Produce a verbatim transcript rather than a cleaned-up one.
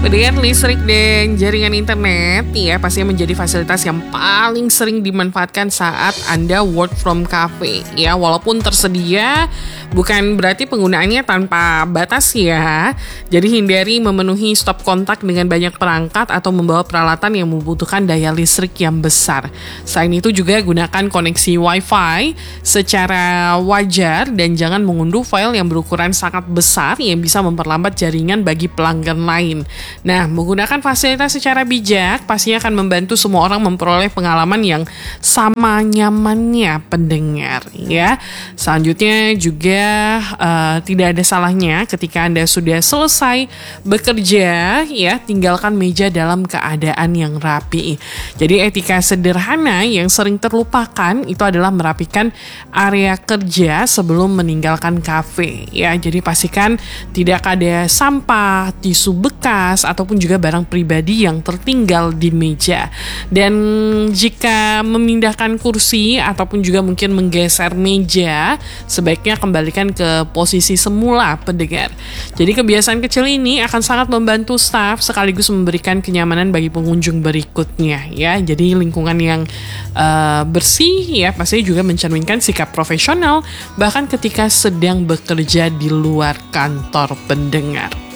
Pendengar, listrik dan jaringan internet ya pastinya menjadi fasilitas yang paling sering dimanfaatkan saat Anda work from cafe ya. Walaupun tersedia, bukan berarti penggunaannya tanpa batas ya. Jadi hindari memenuhi stop kontak dengan banyak perangkat atau membawa peralatan yang membutuhkan daya listrik yang besar. Selain itu juga gunakan koneksi Wi-Fi secara wajar dan jangan mengunduh file yang berukuran sangat besar yang bisa memperlambat jaringan bagi pelanggan lain. Nah, menggunakan fasilitas secara bijak pastinya akan membantu semua orang memperoleh pengalaman yang sama nyamannya pendengar ya. Selanjutnya juga uh, tidak ada salahnya ketika Anda sudah selesai bekerja ya, tinggalkan meja dalam keadaan yang rapi. Jadi etika sederhana yang sering terlupakan itu adalah merapikan area kerja sebelum meninggalkan kafe ya. Jadi pastikan tidak ada sampah, tisu bekas ataupun juga barang pribadi yang tertinggal di meja. Dan jika memindahkan kursi ataupun juga mungkin menggeser meja, sebaiknya kembalikan ke posisi semula pendengar. Jadi kebiasaan kecil ini akan sangat membantu staf sekaligus memberikan kenyamanan bagi pengunjung berikutnya ya. Jadi lingkungan yang uh, bersih ya pastinya juga mencerminkan sikap profesional bahkan ketika sedang bekerja di luar kantor pendengar.